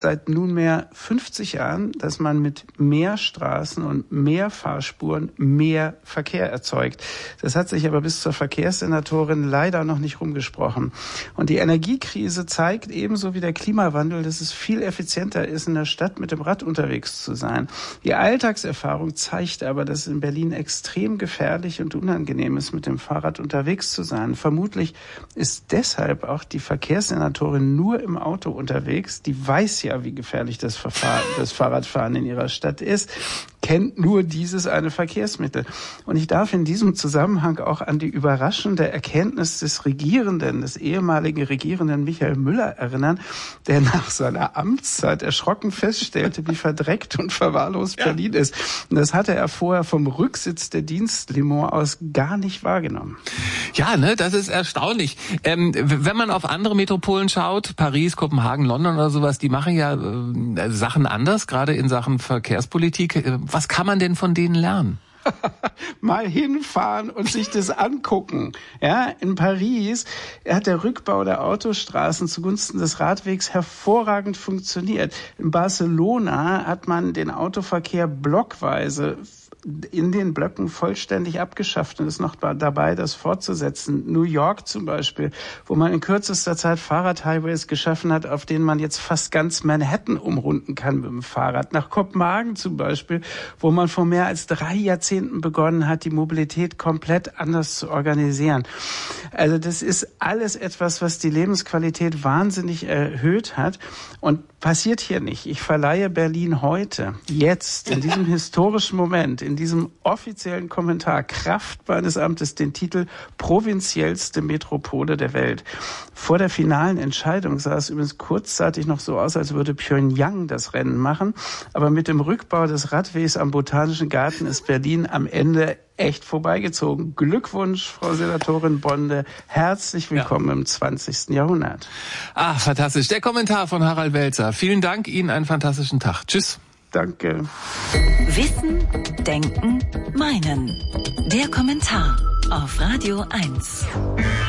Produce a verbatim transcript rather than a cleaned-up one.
seit nunmehr fünfzig Jahren, dass man mit mehr Straßen und mehr Fahrspuren mehr Verkehr erzeugt. Das hat sich aber bis zur Verkehrssenatorin leider noch nicht rumgesprochen. Und die Energiekrise zeigt ebenso wie der Klimawandel, dass es viel effizienter ist, in der Stadt mit dem Rad unterwegs zu sein. Die Alltagserfahrung zeigt aber, dass es in Berlin extrem gefährlich und unangenehm ist, mit dem Fahrrad unterwegs zu sein. Vermutlich ist deshalb auch die Verkehrssenatorin nur im Auto unterwegs. Die weiß ja, wie gefährlich das, Verfahren, das Fahrradfahren in ihrer Stadt ist, kennt nur dieses eine Verkehrsmittel. Und ich darf in diesem Zusammenhang auch an die überraschende Erkenntnis des Regierenden, des ehemaligen Regierenden Michael Müller erinnern, der nach seiner Amtszeit erschrocken feststellte, wie verdreckt und verwahrlost ja. Berlin ist. Und das hatte er vorher vom Rücksitz der Dienstlimo aus gar nicht wahrgenommen. Ja, ne, das ist erstaunlich. Ähm, wenn man auf andere Metropolen schaut, Paris, Kopenhagen, London oder sowas, die machen ja äh, Sachen anders, gerade in Sachen Verkehrspolitik. Was kann man denn von denen lernen? Mal hinfahren und sich das angucken. Ja, in Paris hat der Rückbau der Autostraßen zugunsten des Radwegs hervorragend funktioniert. In Barcelona hat man den Autoverkehr blockweise in den Blöcken vollständig abgeschafft und ist noch dabei, das fortzusetzen. New York zum Beispiel, wo man in kürzester Zeit Fahrradhighways geschaffen hat, auf denen man jetzt fast ganz Manhattan umrunden kann mit dem Fahrrad. Nach Kopenhagen zum Beispiel, wo man vor mehr als drei Jahrzehnten begonnen hat, die Mobilität komplett anders zu organisieren. Also das ist alles etwas, was die Lebensqualität wahnsinnig erhöht hat und passiert hier nicht. Ich verleihe Berlin heute, jetzt, in diesem historischen Moment, in diesem offiziellen Kommentar Kraft meines Amtes den Titel provinziellste Metropole der Welt. Vor der finalen Entscheidung sah es übrigens kurzzeitig noch so aus, als würde Pyongyang das Rennen machen. Aber mit dem Rückbau des Radwegs am Botanischen Garten ist Berlin am Ende echt vorbeigezogen. Glückwunsch, Frau Senatorin Bonde. Herzlich willkommen ja. im zwanzigsten Jahrhundert. Ah, fantastisch. Der Kommentar von Harald Welzer. Vielen Dank, Ihnen einen fantastischen Tag. Tschüss. Danke. Wissen, Denken, Meinen. Der Kommentar auf Radio eins.